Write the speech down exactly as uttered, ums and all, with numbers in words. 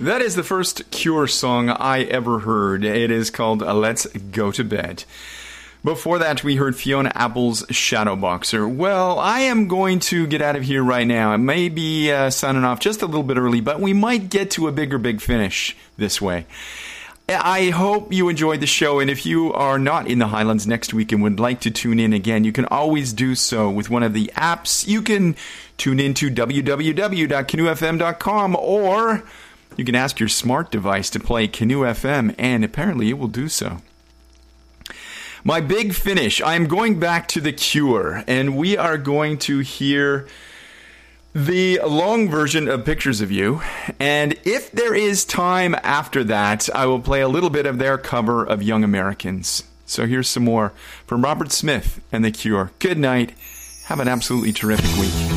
That is the first Cure song I ever heard. It is called Let's Go to Bed. Before that, we heard Fiona Apple's Shadowboxer. Well, I am going to get out of here right now. It may be uh, signing off just a little bit early, but we might get to a bigger big finish this way. I hope you enjoyed the show, and if you are not in the Highlands next week and would like to tune in again, you can always do so with one of the apps. You can tune in to w w w dot canoe f m dot com, or you can ask your smart device to play Canoe F M, and apparently it will do so. My big finish, I'm going back to The Cure, and we are going to hear the long version of Pictures of You, and if there is time after that, I will play a little bit of their cover of Young Americans. So here's some more from Robert Smith and The Cure. Good night. Have an absolutely terrific week.